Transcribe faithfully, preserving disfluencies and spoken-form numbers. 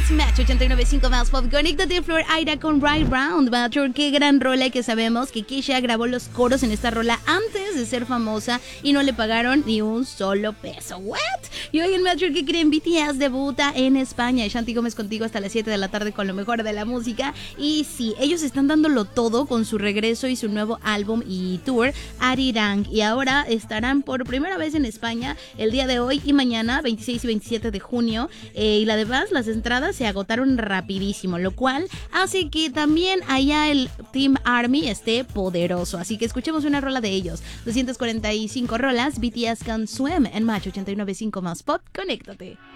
es Match ochenta y nueve punto cinco más Pop. Conéctate, Flor Aira con Right Round. Matcher, qué gran rola, que sabemos que Kesha grabó los coros en esta rola antes de ser famosa y no le pagaron ni un solo peso. ¿What? Y hoy en Matcher, ¿qué creen? B T S debuta en España. Shanti Gómez contigo hasta las siete de la tarde con lo mejor de la música. Y sí, ellos están dándolo todo con su regreso y su nuevo álbum y tour, Arirang. Y ahora estarán por primera vez en España el día de hoy y mañana, veintiséis y veintisiete de junio. Eh, y además, las entradas se agotaron rapidísimo, lo cual hace que también allá el Team Army esté poderoso. Así que escuchemos una rola de ellos. doscientas cuarenta y cinco rolas, B T S con Swim en Match ochenta y nueve punto cinco más Pop. Conéctate.